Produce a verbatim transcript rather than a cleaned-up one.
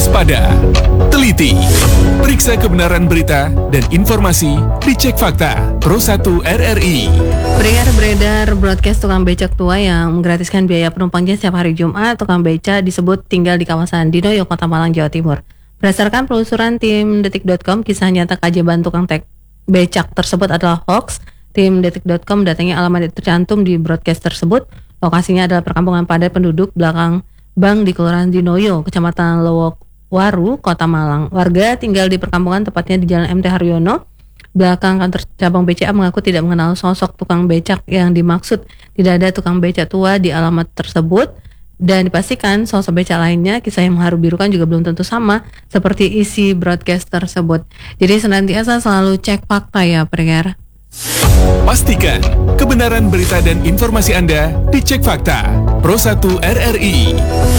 waspada, teliti, periksa kebenaran berita dan informasi, dicek fakta. Pro satu R R I. Beredar beredar broadcast tukang becak tua yang menggratiskan biaya penumpangnya setiap hari Jumat. Tukang beca disebut tinggal di kawasan Dinoyo, Kota Malang, Jawa Timur. Berdasarkan penelusuran tim detik dot com, kisah nyata keajaiban tukang tek becak tersebut adalah hoax. Tim detik dot com datangi alamat yang tercantum di broadcast tersebut. Lokasinya adalah perkampungan padat penduduk belakang Bank di Kelurahan Dinoyo, Kecamatan Lowokwaru, Kota Malang. Warga tinggal di perkampungan, tepatnya di Jalan M T Haryono. Belakang kantor cabang B C A mengaku tidak mengenal sosok tukang becak yang dimaksud. Tidak ada tukang becak tua di alamat tersebut. Dan dipastikan sosok becak lainnya, kisah yang mengharu-birukan juga belum tentu sama seperti isi broadcast tersebut. Jadi senantiasa selalu cek fakta ya, pendengar. Pastikan kebenaran berita dan informasi Anda dicek fakta. Pro satu R R I.